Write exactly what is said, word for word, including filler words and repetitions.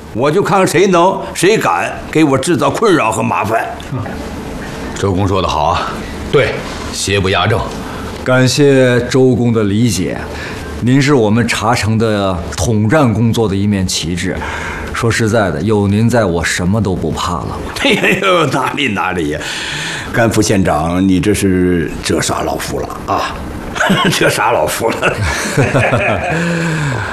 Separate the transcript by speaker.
Speaker 1: 我就看看谁能谁敢给我制造困扰和麻烦。
Speaker 2: 周公说得好啊，对，邪不压正。
Speaker 3: 感谢周公的理解，您是我们茶城的统战工作的一面旗帜。说实在的，有您在，我什么都不怕了。
Speaker 1: 哎呦，哪里哪里呀，甘副县长，你这是折杀老夫了啊！折杀老夫了。